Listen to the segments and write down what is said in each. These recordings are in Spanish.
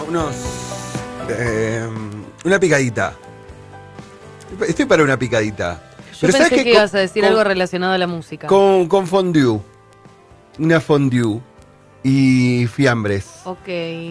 una picadita. Estoy para una picadita. Yo pensé que ibas a decir algo relacionado a la música. Con fondue. Una fondue y fiambres. Ok.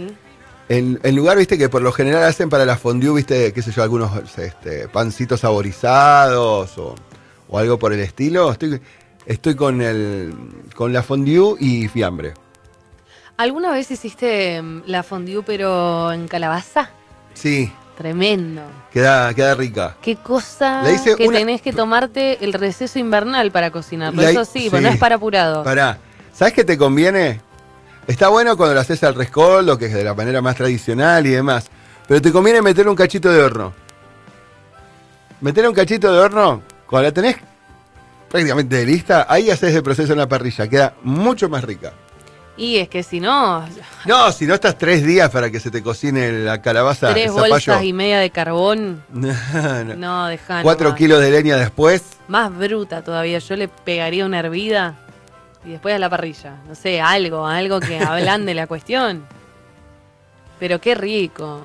En lugar, viste, que por lo general hacen para la fondue, viste, qué sé yo, algunos pancitos saborizados o algo por el estilo. Estoy con la fondue y fiambre. ¿Alguna vez hiciste la fondue pero en calabaza? Sí. Tremendo. Queda rica. Qué cosa que tenés que tomarte el receso invernal para cocinarlo. Eso sí, pero no es para apurado. Pará. ¿Sabes qué te conviene? Está bueno cuando lo haces al rescoldo, que es de la manera más tradicional y demás. Pero te conviene meterle un cachito de horno. Meterle un cachito de horno, cuando la tenés prácticamente lista, ahí haces el proceso en la parrilla. Queda mucho más rica. Y es que si no... No, si no estás 3 días para que se te cocine la calabaza. 3 bolsas y media de carbón. No, dejá. 4 kilos de leña después. Más bruta todavía. Yo le pegaría una hervida y después a la parrilla. No sé, algo que ablande la cuestión. Pero qué rico.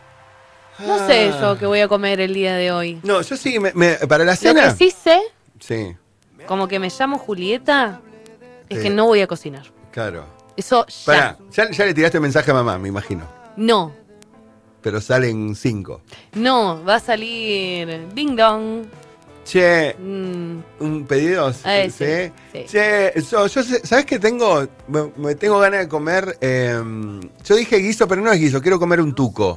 No sé yo qué voy a comer el día de hoy. No, yo sí, para la cena... Lo que sí sé, sí, como que me llamo Julieta, es que no voy a cocinar. Claro. Eso ya. Pará, ya le tiraste mensaje a mamá, me imagino. No. Pero salen 5. No, va a salir Ding Dong. Che, ¿un pedido? Sí. Che, yo ¿sabes qué tengo? Me tengo ganas de comer. Yo dije guiso, pero no es guiso. Quiero comer un tuco.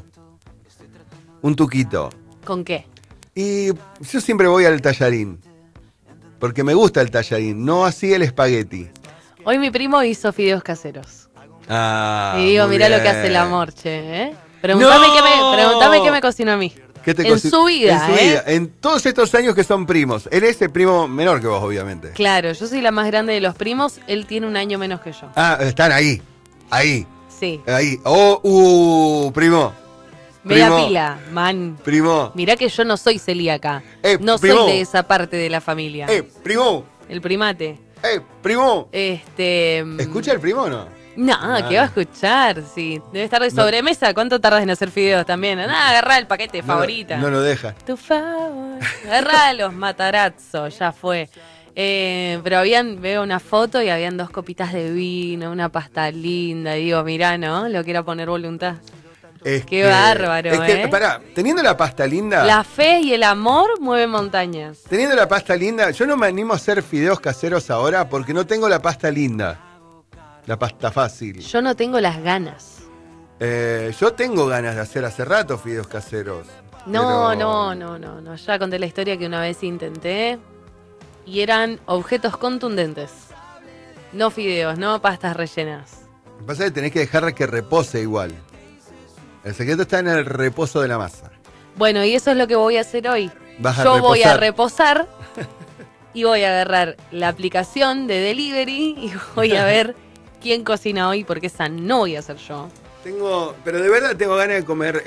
Un tuquito. ¿Con qué? Y yo siempre voy al tallarín. Porque me gusta el tallarín, no así el espagueti. Hoy mi primo hizo fideos caseros. Ah, y digo, mirá lo que hace el amor, che. Preguntame qué me cocinó a mí. En su vida. En todos estos años que son primos. Él es el primo menor que vos, obviamente. Claro, yo soy la más grande de los primos. Él tiene un año menos que yo. Ah, están ahí. Ahí. Sí. Ahí. Primo. Media pila, man. Primo. Mirá que yo no soy celíaca. No primo. soy de esa parte de la familia. Primo. El primate. Primo. ¿Escucha el primo o no? No, ¿qué va a escuchar? Sí, debe estar de sobremesa. ¿Cuánto tardas en hacer fideos también? Agarrá el paquete favorita. No lo deja. Tu favor. Agarrá los matarazos, ya fue. Pero veo una foto y habían 2 copitas de vino, una pasta linda. Y digo, mirá, ¿no? Lo quiero poner voluntad. Qué bárbaro, Pará, teniendo la pasta linda... La fe y el amor mueven montañas. Teniendo la pasta linda, yo no me animo a hacer fideos caseros ahora porque no tengo la pasta linda. La pasta fácil. Yo no tengo las ganas. Yo tengo ganas de hacer hace rato fideos caseros. No. Ya conté la historia que una vez intenté y eran objetos contundentes. No fideos, no pastas rellenas. Lo que pasa es que tenés que dejar que repose igual. El secreto está en el reposo de la masa. Bueno, y eso es lo que voy a hacer hoy. Yo voy a reposar y voy a agarrar la aplicación de delivery y voy a ver quién cocina hoy, porque esa no voy a hacer yo. Pero de verdad tengo ganas de comer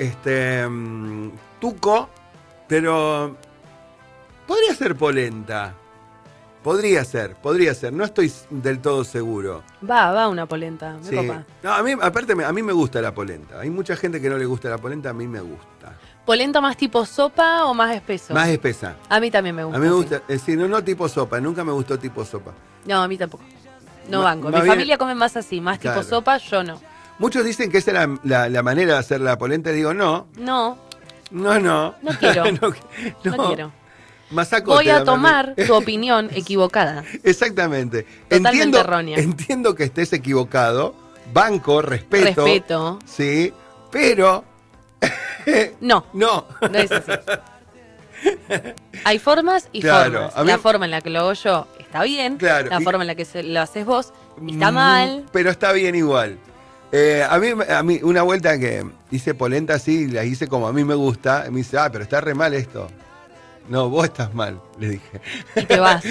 tuco, pero podría ser polenta. Podría ser. No estoy del todo seguro. Va una polenta. Me copa. No, a mí me gusta la polenta. Hay mucha gente que no le gusta la polenta, a mí me gusta. ¿Polenta más tipo sopa o más espeso? Más espesa. A mí también me gusta. A mí me gusta, no tipo sopa, nunca me gustó tipo sopa. No, a mí tampoco. No banco. Mi familia come más así, más tipo sopa, yo no. Muchos dicen que esa es la manera de hacer la polenta, y digo, no. No. No quiero. No quiero. Voy a tomar tu opinión equivocada. Exactamente. Totalmente errónea. Entiendo que estés equivocado. Banco, respeto. Sí, pero... No es así. Hay formas y formas. La forma en la que lo hago yo está bien. Claro, la forma en la que lo haces vos está mal. Pero está bien igual. A mí una vuelta que hice polenta así, la hice como a mí me gusta. Y me dice, pero está re mal esto. No, vos estás mal, le dije. Y te vas.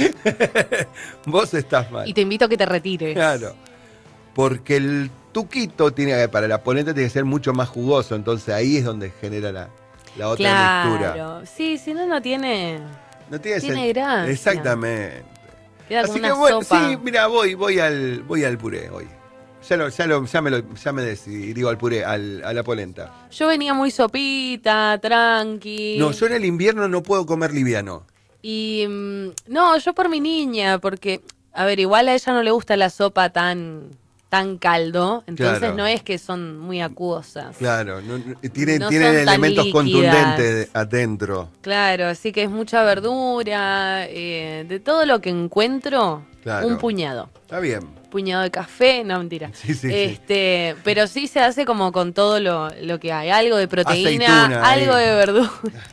Vos estás mal. Y te invito a que te retires. Claro. Porque el tuquito para la polenta tiene que ser mucho más jugoso. Entonces ahí es donde genera la otra mixtura. Claro. Sí, si no tiene... No tiene gracia. Exactamente. Queda así como una sopa. Sí, mira, voy al puré hoy. Ya me decidí, digo, al puré, a la polenta. Yo venía muy sopita, tranqui. No, yo en el invierno no puedo comer liviano. Y no, yo por mi niña, porque, a ver, igual a ella no le gusta la sopa tan caldo, entonces Claro. no es que son muy acuosas. Claro, tienen No son tan elementos líquidas. contundentes adentro. Claro, así que es mucha verdura, de todo lo que encuentro, Claro. un puñado. Está bien. Puñado de café, no, mentira. Sí, sí, Pero sí se hace como con todo lo que hay, algo de proteína, Aceituna, algo ahí. de verdura.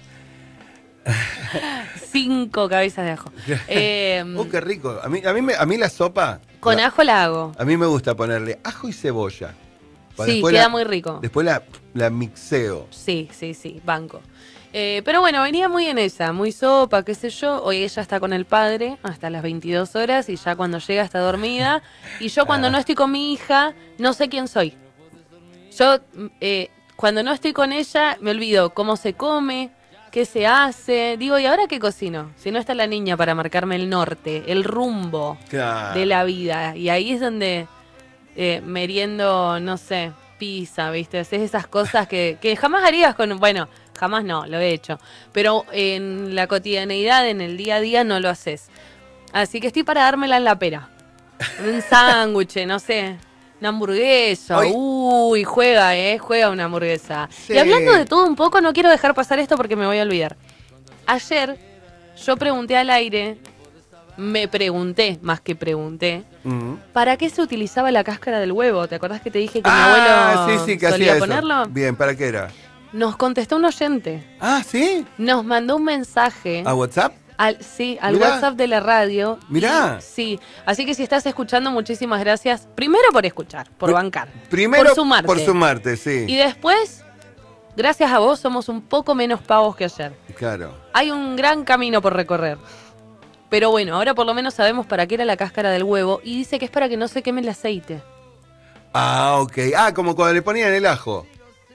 5 cabezas de ajo. Qué rico. A mí la sopa, Con ajo la hago. a mí me gusta ponerle ajo y cebolla. Sí, queda muy rico. Después la mixeo. Sí, banco. Pero bueno, venía muy en esa, muy sopa, qué sé yo. Hoy ella está con el padre hasta las 22 horas y ya cuando llega está dormida. Y yo cuando no estoy con mi hija, no sé quién soy. Yo cuando no estoy con ella me olvido cómo se come, qué se hace. Digo, ¿y ahora qué cocino? Si no está la niña para marcarme el norte, el rumbo Claro. de la vida. Y ahí es donde meriendo, no sé, pizza, ¿viste? Haces esas cosas que jamás harías con... Bueno, jamás no, lo he hecho. Pero en la cotidianeidad, en el día a día, no lo haces. Así que estoy para dármela en la pera. Un sándwich, no sé. Una hamburguesa. Hoy- Uy, juega una hamburguesa. Sí. Y hablando de todo un poco, no quiero dejar pasar esto porque me voy a olvidar. Ayer yo pregunté al aire, me pregunté, más que pregunté, ¿para qué se utilizaba la cáscara del huevo? ¿Te acordás que te dije que mi abuelo sí, que solía hacía ponerlo? eso. Bien, ¿para qué era? Nos contestó un oyente. Ah, ¿sí? Nos mandó un mensaje. ¿A WhatsApp? Al Mirá. WhatsApp de la radio. Mirá. Y, sí, así que si estás escuchando, muchísimas gracias. Primero por escuchar, por bancar. Primero por sumarte. sí. Y después, gracias a vos, somos un poco menos pavos que ayer. Claro. Hay un gran camino por recorrer. Pero bueno, ahora por lo menos sabemos para qué era la cáscara del huevo. Y dice que es para que no se queme el aceite. Ah, ok. Ah, como cuando le ponían el ajo.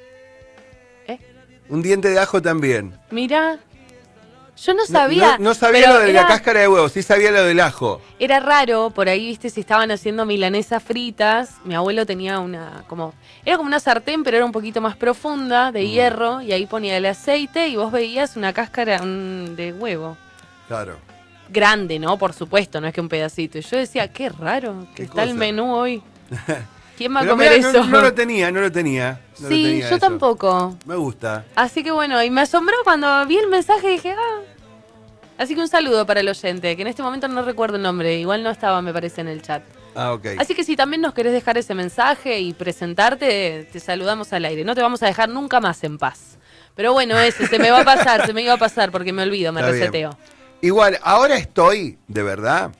Un diente de ajo también. Mira, yo no sabía. No sabía pero lo de la cáscara de huevo, sí sabía lo del ajo. Era raro, por ahí, viste, si estaban haciendo milanesas fritas, mi abuelo tenía era como una sartén, pero era un poquito más profunda, de hierro, y ahí ponía el aceite y vos veías una cáscara de huevo. Claro. Grande, ¿no? Por supuesto, no es que un pedacito. Y yo decía, qué raro que Qué está el cosa. menú hoy. ¿Quién va a Pero comer mirá, eso? No lo tenía. No Sí, lo tenía yo eso. tampoco. Me gusta. Así que bueno, y me asombró cuando vi el mensaje y dije, Así que un saludo para el oyente, que en este momento no recuerdo el nombre, igual no estaba, me parece, en el chat. Ah, ok. Así que si también nos querés dejar ese mensaje y presentarte, te saludamos al aire. No te vamos a dejar nunca más en paz. Pero bueno, se me iba a pasar porque me olvido, me Está bien. reseteo. Igual, ahora estoy, de verdad,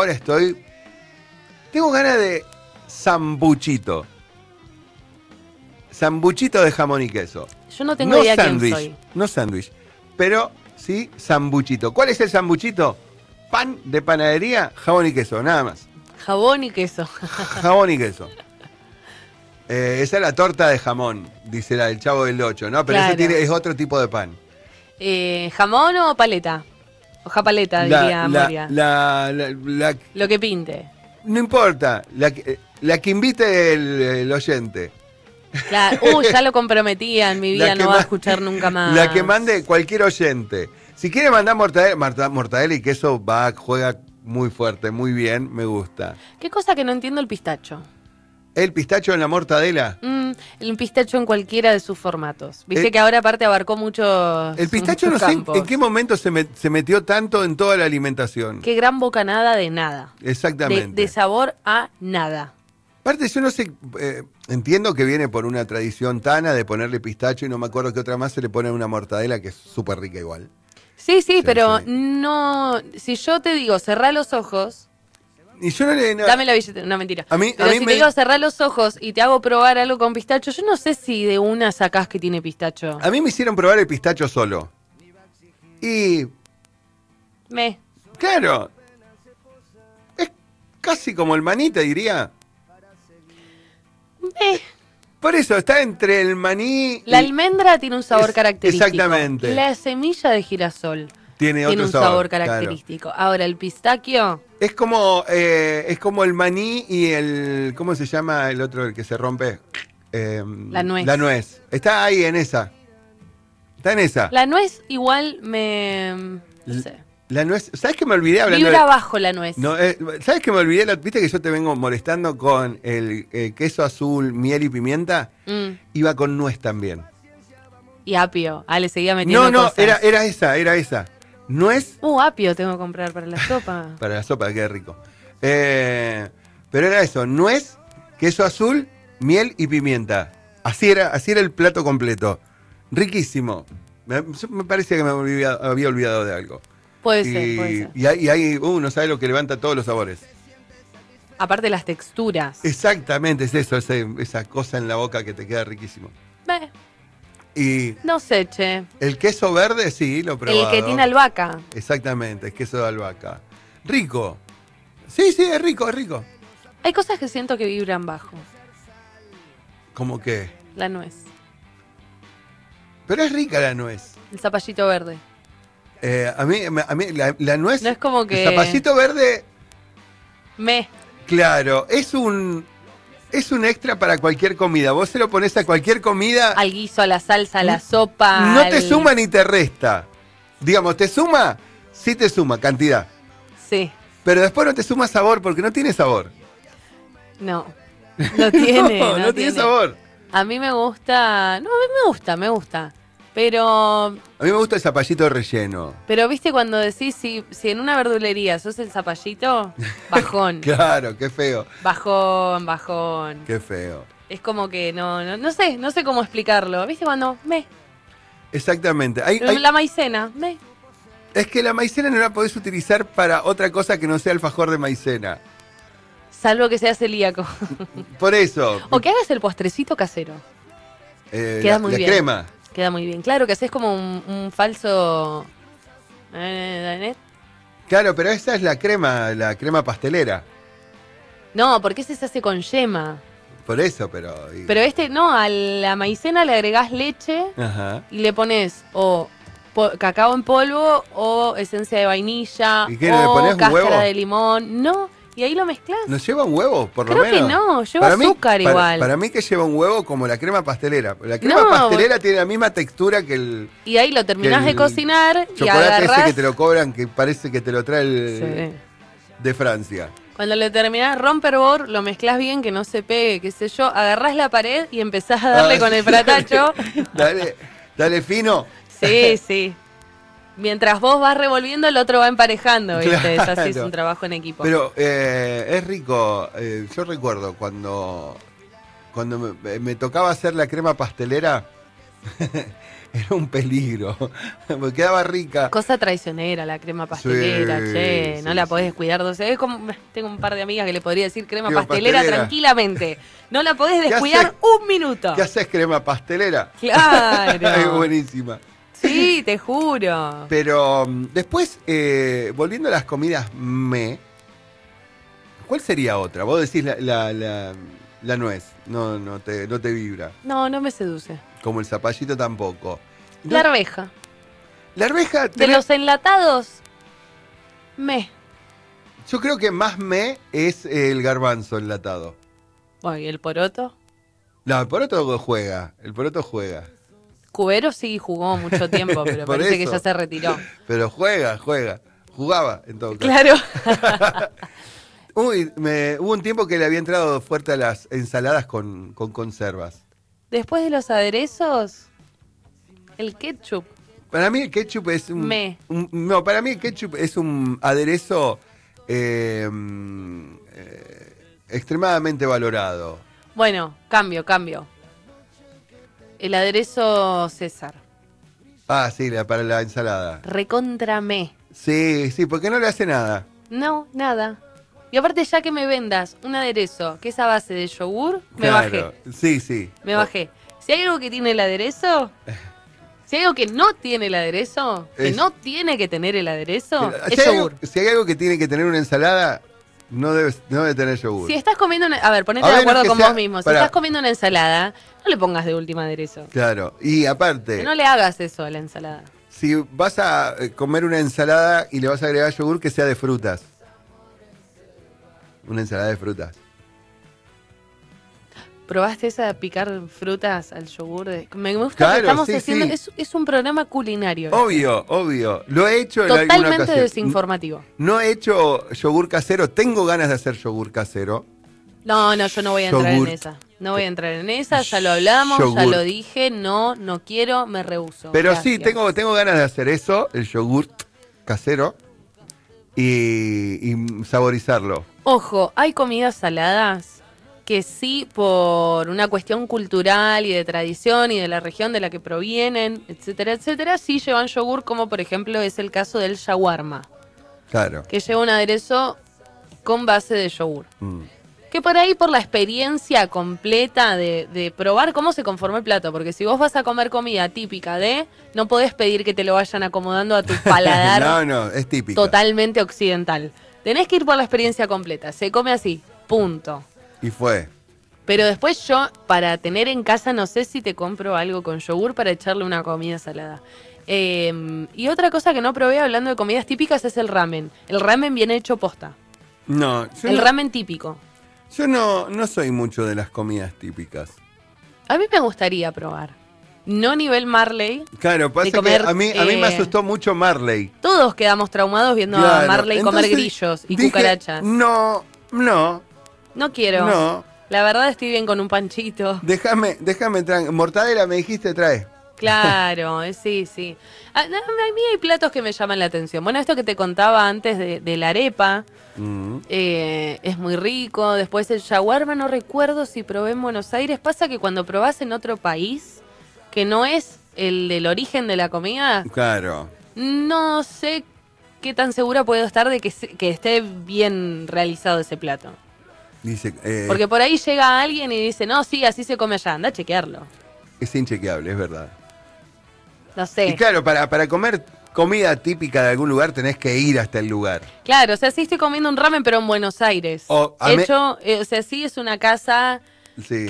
tengo ganas de sambuchito. Sambuchito de jamón y queso. Yo no tengo idea quién sándwich, soy. no sándwich, pero sí sambuchito. ¿Cuál es el sambuchito? Pan de panadería, jamón y queso, nada más. Jabón y queso. Jamón y queso. Esa es la torta de jamón, dice la del Chavo del Ocho, ¿no? Pero Claro. ese es otro tipo de pan. ¿Jamón o paleta? O japaleta, diría Moria. Lo que pinte. No importa, la que invite el oyente. Claro. Ya lo comprometía, en mi vida La que no va a ma- escuchar nunca más. La que mande cualquier oyente. Si quiere mandar mortadela y queso, juega muy fuerte, muy bien, me gusta. ¿Qué cosa que no entiendo el pistacho? ¿El pistacho en la mortadela? El pistacho en cualquiera de sus formatos. Viste que ahora aparte abarcó mucho. El pistacho no sé en qué momento se metió tanto en toda la alimentación. Qué gran bocanada de nada. Exactamente. De sabor a nada. Aparte, yo no sé, entiendo que viene por una tradición tana de ponerle pistacho y no me acuerdo qué otra más se le pone a una mortadela que es súper rica igual. Sí, pero sí. no. Si yo te digo, cerrá los ojos. Y yo no le... Dame la billetera, no, mentira. A mí Pero si me- te digo cerrar los ojos y te hago probar algo con pistacho, yo no sé si de una sacás que tiene pistacho. A mí me hicieron probar el pistacho solo. Y, claro, es casi como el maní, te diría. Por eso, está entre el maní La y... almendra tiene un sabor característico. Exactamente. La semilla de girasol. Tiene otro un sabor claro. característico. Ahora, el pistaquio, Es como el maní y el... ¿Cómo se llama el otro, el que se rompe? La nuez. La nuez. Está ahí en esa. Está en esa. la nuez igual me... No sé. La nuez... ¿Sabes que me olvidé hablando Vibra bajo la nuez. No, ¿sabes que me olvidé? Viste que yo te vengo molestando con el queso azul, miel y pimienta. Iba con nuez también. Y apio. Le seguía metiendo No, cosas. era esa. Nuez Apio tengo que comprar para la sopa. para la sopa, qué rico. Pero era eso, nuez, queso azul, miel y pimienta. Así era el plato completo. Riquísimo. Me parecía que me había olvidado de algo. Puede ser. Y ahí uno sabe lo que levanta todos los sabores. Aparte las texturas. Exactamente, es eso, esa cosa en la boca que te queda riquísimo. Y No sé, che. el queso verde, sí, lo he probado. El que tiene albahaca. Exactamente, el queso de albahaca. Rico. Sí, es rico. Hay cosas que siento que vibran bajo. ¿Cómo que? La nuez. Pero es rica la nuez. El zapallito verde. A mí la nuez... No es como que... El zapallito verde, Me. claro, es un extra para cualquier comida. Vos se lo pones a cualquier comida... Al guiso, a la salsa, a la sopa. No te suma ni te resta. Digamos, ¿te suma? Sí te suma, cantidad. Sí. Pero después no te suma sabor, porque no tiene sabor. No. No tiene. no tiene sabor. A mí me gusta. No, a mí me gusta. Pero. A mí me gusta el zapallito relleno. Pero viste cuando decís si en una verdulería sos el zapallito, bajón. Claro, qué feo. Bajón. Qué feo. Es como que no sé cómo explicarlo. ¿Viste cuando Exactamente. La maicena, Es que la maicena no la podés utilizar para otra cosa que no sea alfajor de maicena. Salvo que seas celíaco. Por eso. O que hagas el postrecito casero. Queda muy bien. La crema. Queda muy bien. Claro que haces como un falso... Claro, pero esa es la crema pastelera. No, porque ese se hace con yema. Por eso, pero... Pero a la maicena le agregás leche Ajá. y le pones cacao en polvo o esencia de vainilla ¿Y qué, le pones un cáscara huevo? de limón. No, y ahí lo mezclás. ¿No lleva un huevo, por lo Creo menos? que no, lleva azúcar igual. Para mí que lleva un huevo como la crema pastelera. La crema pastelera tiene la misma textura que el... Y ahí lo terminás de cocinar y chocolate agarrás... ese que te lo cobran, que parece que te lo trae de Francia. Cuando lo terminás romperbor, lo mezclás bien, que no se pegue, qué sé yo, agarrás la pared y empezás a darle con el fratacho. Dale fino. Sí. Mientras vos vas revolviendo, el otro va emparejando, ¿viste? Claro. Así es un trabajo en equipo. Pero es rico. Yo recuerdo cuando me tocaba hacer la crema pastelera, era un peligro. Me quedaba rica. Cosa traicionera la crema pastelera, Sí, no la podés descuidar. Es como, tengo un par de amigas que le podría decir crema Crema pastelera tranquilamente. No la podés descuidar un minuto. ¿Qué haces, crema pastelera? Claro. Es buenísima. Sí, te juro. Pero después, volviendo a las comidas ¿cuál sería otra? Vos decís la nuez, no te vibra. No me seduce. Como el zapallito tampoco. La arveja. La arveja... De los enlatados, Yo creo que más es el garbanzo enlatado. Bueno, ¿y el poroto? No, el poroto juega. Cubero sí jugó mucho tiempo, pero Por parece que eso. ya se retiró. Pero juega. Jugaba, en todo caso. Claro. Hubo un tiempo que le había entrado fuerte a las ensaladas con conservas. Después de los aderezos, el ketchup. Para mí el ketchup es para mí el ketchup es un aderezo extremadamente valorado. Bueno, cambio. El aderezo César. Ah, sí, para la ensalada. Recontra Sí, porque no le hace nada. No, nada. Y aparte, ya que me vendas un aderezo que es a base de yogur, me Claro. bajé. Sí. Me bajé. Si hay algo que tiene el aderezo, si hay algo que no tiene el aderezo, que no tiene que tener el aderezo, es yogur. Si hay algo que tiene que tener una ensalada, no debe tener yogur. Si estás comiendo una... A ver, ponete A de menos acuerdo que con sea- vos mismo. Si pará. estás comiendo una ensalada, no le pongas de última aderezo. Claro. Y aparte, Que no le hagas eso a la ensalada. si vas a comer una ensalada y le vas a agregar yogur, que sea de frutas. Una ensalada de frutas. ¿Probaste esa de picar frutas al yogur? Me gusta Claro, que estamos sí, haciendo... sí. Es un programa culinario. Obvio. Lo he hecho en alguna Totalmente ocasión. desinformativo. No he hecho yogur casero. Tengo ganas de hacer yogur casero. No, yo no voy a entrar en esa. No voy a entrar en esa, ya lo hablamos, ya lo dije. No quiero, me rehúso. Pero Gracias. sí, tengo ganas de hacer eso, el yogur casero, y saborizarlo. Ojo, hay comidas saladas que sí, por una cuestión cultural y de tradición y de la región de la que provienen, etcétera, etcétera, sí llevan yogur, como por ejemplo es el caso del shawarma, Claro. que lleva un aderezo con base de yogur. Que por ahí, por la experiencia completa de probar cómo se conforma el plato, porque si vos vas a comer comida típica no podés pedir que te lo vayan acomodando a tu paladar No, es típico. totalmente occidental. Tenés que ir por la experiencia completa, se come así, punto. Y fue. Pero después yo, para tener en casa, no sé si te compro algo con yogur para echarle una comida salada. Y otra cosa que no probé hablando de comidas típicas es el ramen. El ramen viene hecho posta. No, El ramen típico. Yo no soy mucho de las comidas típicas. A mí me gustaría probar. No nivel Marley. Claro, pasa comer, que a mí me asustó mucho Marley. Todos quedamos traumados viendo a Marley comer grillos y dije, cucarachas. No quiero. No. La verdad estoy bien con un panchito. Déjame mortadela me dijiste, trae. Claro, sí. A mí hay platos que me llaman la atención. Bueno, esto que te contaba antes de la arepa, es muy rico. Después el shawarma, no recuerdo si probé en Buenos Aires. Pasa que cuando probás en otro país, que no es el del origen de la comida, Claro. no sé qué tan segura puedo estar de que esté bien realizado ese plato. Dice, Porque por ahí llega alguien y dice, no, sí, así se come allá, anda a chequearlo. es inchequeable, es verdad. No sé. Y claro, para comer comida típica de algún lugar tenés que ir hasta el lugar. Claro, o sea, sí estoy comiendo un ramen, pero en Buenos Aires. O sea, sí es una casa Sí.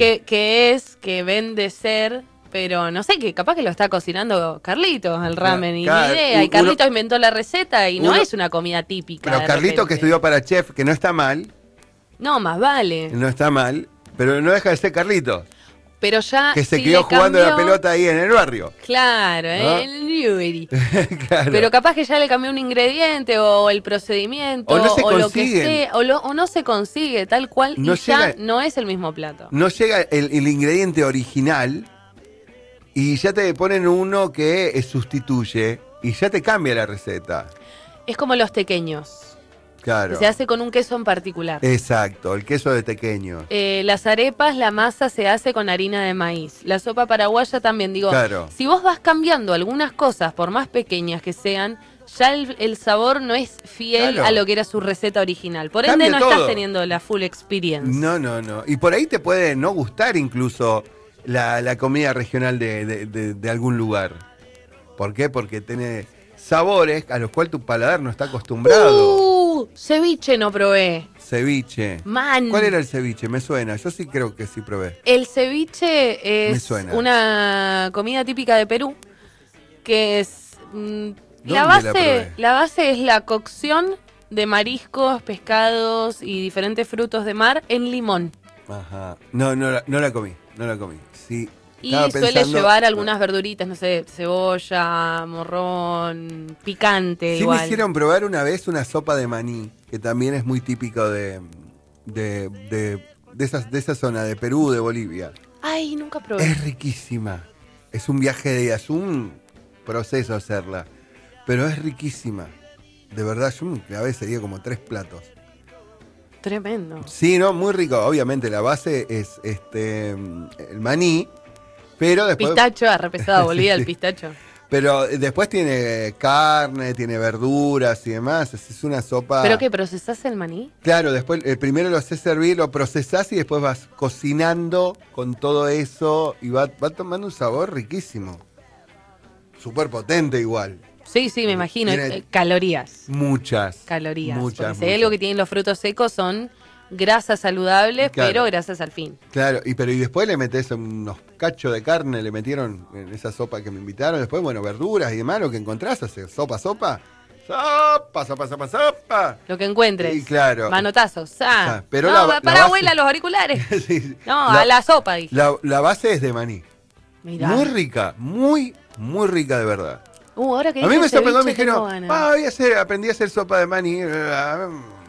que vende ser, pero no sé, que capaz que lo está cocinando Carlitos, el ramen, y Claro, ni idea. Y Carlitos inventó la receta y no uno- es una comida típica. Pero de Carlito, repente. que estudió para chef, que no está mal, No, más vale. pero no deja de ser Carlito, Pero ya. que se sí quedó le jugando la cambió- pelota ahí en el barrio. Claro, ¿No? el Newbery. Claro. Pero capaz que ya le cambió un ingrediente o el procedimiento O no se lo que consiguen. sea, o no se consigue tal cual No y ya llega- no es el mismo plato. No llega el ingrediente original y ya te ponen uno que sustituye y ya te cambia la receta. Es como los tequeños. Claro. Se hace con un queso en particular. Exacto, el queso de tequeño. Las arepas, la masa se hace con harina de maíz. La sopa paraguaya también. Digo, Claro. si vos vas cambiando algunas cosas, por más pequeñas que sean, ya el sabor no es fiel Claro. a lo que era su receta original. Por ende, Cambia no todo. estás teniendo la full experience. No. Y por ahí te puede no gustar incluso la comida regional de algún lugar. ¿Por qué? Porque tiene sabores a los cuales tu paladar no está acostumbrado. Ceviche no probé. Ceviche. Man. ¿Cuál era el ceviche? Me suena. Yo sí creo que sí probé. El ceviche Me es suena. una comida típica de Perú, que es ¿Dónde la probé? la base es la cocción de mariscos, pescados y diferentes frutos de mar en limón. Ajá. No la comí. Sí. Y estaba suele pensando- llevar algunas verduritas, no sé, cebolla, morrón, picante, Sí igual. me hicieron probar una vez una sopa de maní, que también es muy típico de esa zona, de Perú, de Bolivia. Ay, nunca probé. Es riquísima. Es un viaje de días, un proceso hacerla. Pero es riquísima. De verdad, yo a veces sería como 3 platos. Tremendo. Sí, no, muy rico. Obviamente la base es el maní, pero después Pistacho, arrepesado, Bolivia, el pistacho. pero después tiene carne, tiene verduras y demás. Es una sopa. ¿Pero qué, procesás el maní? Claro, después primero lo haces servir, lo procesás y después vas cocinando con todo eso y va tomando un sabor riquísimo. Súper potente igual. Sí, me imagino. Tiene Calorías. Muchas. Calorías. Muchas. Porque si hay algo que tienen los frutos secos son grasas saludables, Claro. pero grasas al fin. Claro, y después le metés unos cachos de carne, le metieron en esa sopa que me invitaron, después, bueno, verduras y demás, lo que encontrás, hacer sopa, sopa, Lo que encuentres. Y claro. Manotazos. Pero no, la para base- abuela, los auriculares. Sí, No, a la sopa, dije. la base es de maní. Mirá. Muy rica, muy rica de verdad. Ahora que A mí me dijiste sorprendió, me ceviche, tengo dijeron, ganas. aprendí a hacer sopa de maní. A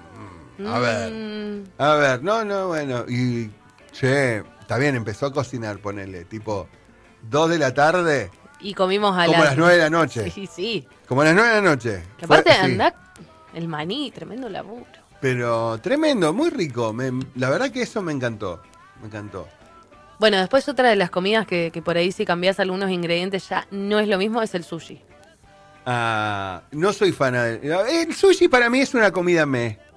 ver, no, bueno. Y, está bien, empezó a cocinar, ponele, tipo 2 de la tarde, Y comimos a como a las 9 de la noche. Sí, sí. Como a las 9 de la noche. Que aparte Sí. andá el maní, tremendo laburo. Pero tremendo, muy rico. La verdad que eso me encantó. Me encantó. Bueno, después otra de las comidas que por ahí si cambias algunos ingredientes ya no es lo mismo, es el sushi. No soy fan el sushi para mí es una comida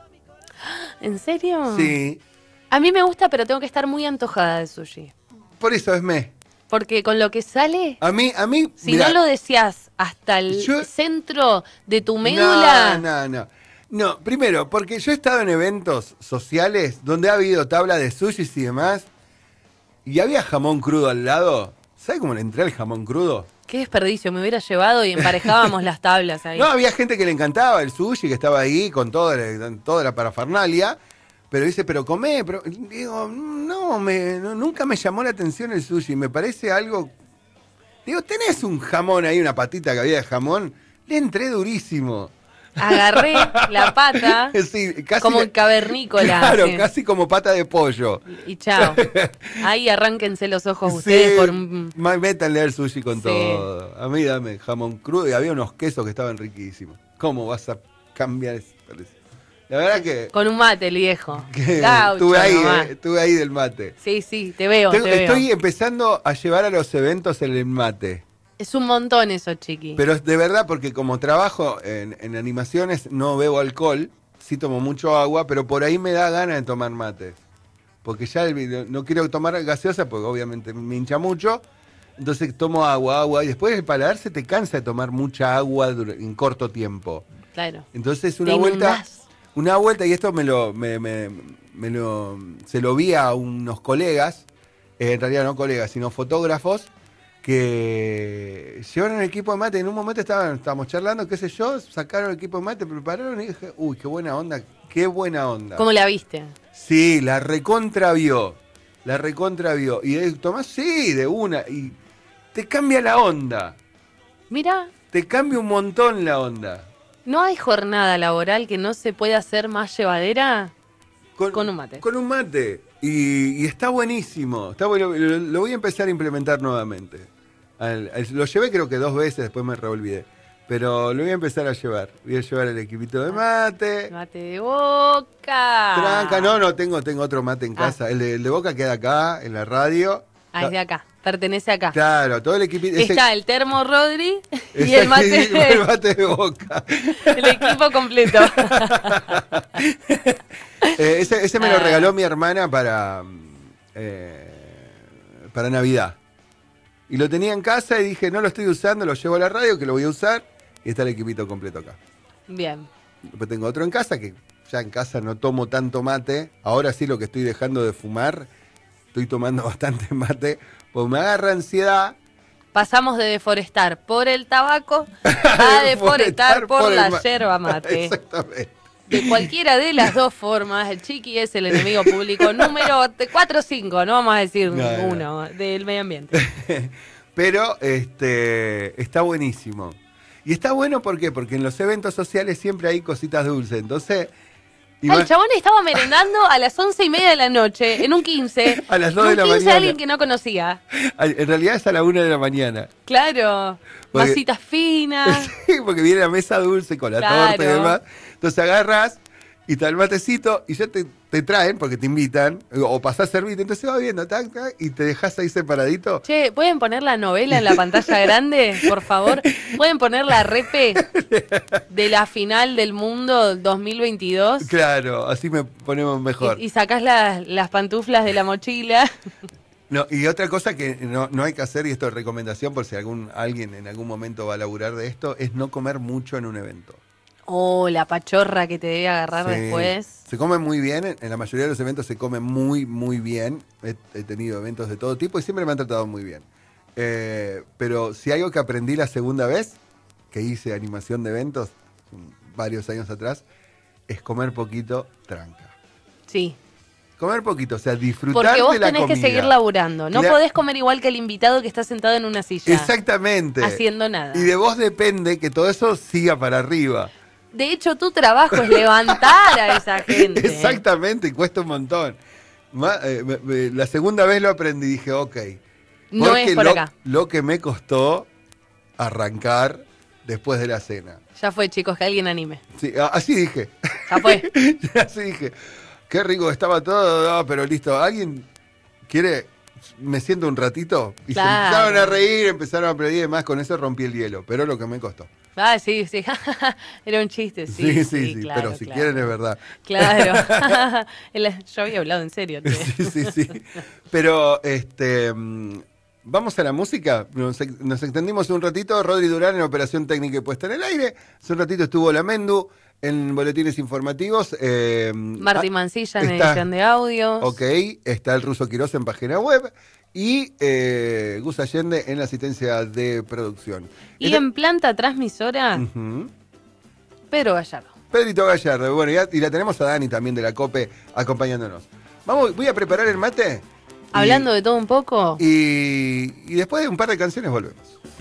¿En serio? Sí, A mí me gusta, pero tengo que estar muy antojada de sushi. por eso es Porque con lo que sale, A mí, si mirá, no lo deseas hasta el yo- centro de tu médula, No, primero, porque yo he estado en eventos sociales donde ha habido tabla de sushis y demás, y había jamón crudo al lado. ¿Sabes cómo le entré al jamón crudo? qué desperdicio, me hubiera llevado y emparejábamos las tablas ahí. No, había gente que le encantaba el sushi, que estaba ahí con toda la parafernalia, pero dice, pero comé, pero digo, nunca me llamó la atención el sushi, me parece algo... Digo, tenés un jamón ahí, una patita que había de jamón, le entré durísimo. Agarré la pata Sí, casi como el cavernícola. Claro, sí. casi como pata de pollo. Y chao. Ahí arránquense los ojos Sí, ustedes por un... métanle al sushi con Sí. todo. A mí dame jamón crudo y había unos quesos que estaban riquísimos. ¿Cómo vas a cambiar eso? La verdad que, Con un mate, el viejo. que Gaucho nomás. estuve ahí del mate. Sí, sí, te veo, te veo. Estoy empezando a llevar a los eventos el mate. Es un montón eso, chiqui. Pero es de verdad porque como trabajo en animaciones no bebo alcohol, sí tomo mucho agua, pero por ahí me da ganas de tomar mate. Porque ya no quiero tomar gaseosa porque obviamente me hincha mucho. Entonces tomo agua y después el paladar se te cansa de tomar mucha agua en corto tiempo. Claro. Entonces Te una inundás. vuelta, y esto se lo vi a unos colegas, en realidad no colegas, sino fotógrafos, que llevaron el equipo de mate. En un momento estábamos charlando, qué sé yo, sacaron el equipo de mate, prepararon y dije, uy, qué buena onda, qué buena onda. ¿Cómo la viste? Sí, la recontravió. Y Tomás, sí, de una. Y te cambia la onda. Mira, Te cambia un montón la onda. ¿no hay jornada laboral que no se pueda hacer más llevadera? Con un mate. Con un mate. Y está buenísimo. Está bueno. Lo voy a empezar a implementar nuevamente. Lo llevé creo que 2 veces, después me reolvidé. Pero lo voy a empezar a llevar. Voy a llevar el equipito de mate. Mate de boca. Tranca, no, tengo otro mate en casa. El de Boca queda acá, en la radio. Ah, es de acá. Pertenece acá. Claro, todo el equipito. Está el termo Rodri y el mate, el mate de Boca. el equipo completo. Ese me lo regaló mi hermana para Navidad. Y lo tenía en casa y dije, no lo estoy usando, lo llevo a la radio, que lo voy a usar. Y está el equipito completo acá. Bien. Después tengo otro en casa, que ya en casa no tomo tanto mate. Ahora sí lo que estoy dejando de fumar, estoy tomando bastante mate, pues me agarra ansiedad. Pasamos de deforestar por el tabaco a deforestar por la yerba mate. Exactamente. De cualquiera de las dos formas, el chiqui es el enemigo público número 4 o 5, no vamos a decir No. uno, del medio ambiente. Pero está buenísimo. Y está bueno, ¿por qué? Porque en los eventos sociales siempre hay cositas dulces. Entonces, El chabón estaba merendando a las 11:30 de la noche, en un 15. A las 2 de un la 15 mañana. a alguien que no conocía. En realidad es a la 1 de la mañana. Claro, Porque- masitas finas. Sí, porque viene la mesa dulce con la Claro. torta y demás. Entonces agarras y está el matecito y ya te traen, porque te invitan, o pasás servite, entonces va viendo, tac, tac, y te dejas ahí separadito. Che, ¿pueden poner la novela en la pantalla grande, por favor? ¿Pueden poner la repe de la final del mundo 2022? Claro, así me ponemos mejor. Y sacás las pantuflas de la mochila. No, y otra cosa que no hay que hacer, y esto es recomendación por si alguien en algún momento va a laburar de esto, es no comer mucho en un evento. Oh, la pachorra que te debe agarrar Sí. después. Se come muy bien, en la mayoría de los eventos se come muy, muy bien. He tenido eventos de todo tipo y siempre me han tratado muy bien. Pero si algo que aprendí la segunda vez que hice animación de eventos, varios años atrás, es comer poquito tranca. Sí. Comer poquito, o sea, disfrutar Porque vos de la tenés comida. que seguir laburando. No podés comer igual que el invitado que está sentado en una silla. Exactamente. Haciendo nada. Y de vos depende que todo eso siga para arriba. De hecho, tu trabajo es levantar a esa gente. Exactamente, y cuesta un montón. La segunda vez lo aprendí y dije, ok. No es por acá. Lo que me costó arrancar después de la cena. Ya fue, chicos, que alguien anime. Sí, así dije. Ya fue. Así dije. Qué rico estaba todo, pero listo. ¿Alguien quiere? Me siento un ratito. Y Claro. se empezaron a reír, empezaron a aplaudir y demás. Con eso rompí el hielo, pero lo que me costó. Ah, sí. Era un chiste, sí. Sí, claro, pero si claro. quieren es verdad. Claro. Yo había hablado en serio. Sí. Pero, vamos a la música. Nos extendimos un ratito. Rodri Durán en Operación Técnica y Puesta en el Aire. Hace un ratito estuvo la Mendu en Boletines Informativos. Martín Mancilla en está- edición de audios. Ok, está el Ruso Quirós en página web. Y Gus Allende en la asistencia de producción. Y en planta transmisora, Ujú. Pedro Gallardo. Pedrito Gallardo. Bueno, y la tenemos a Dani también de la COPE acompañándonos. Voy a preparar el mate. Hablando de todo un poco. Y después de un par de canciones volvemos.